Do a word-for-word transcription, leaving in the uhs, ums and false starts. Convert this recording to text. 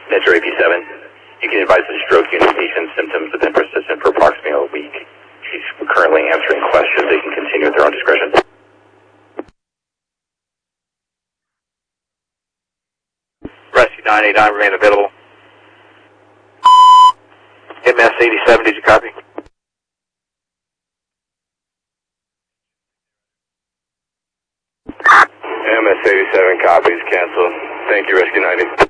Metro A P seven. You can advise the stroke unit patient symptoms have been persistent for approximately a week. She's currently answering questions. They can continue at their own discretion. Rescue nine eight nine remain available. M S eighty-seven, did you copy? M S eighty-seven copies, cancel. Thank you, Rescue ninety.